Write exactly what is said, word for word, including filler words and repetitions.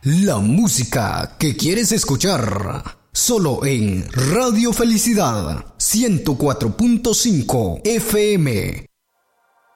La música que quieres escuchar, solo en Radio Felicidad ciento cuatro punto cinco F M.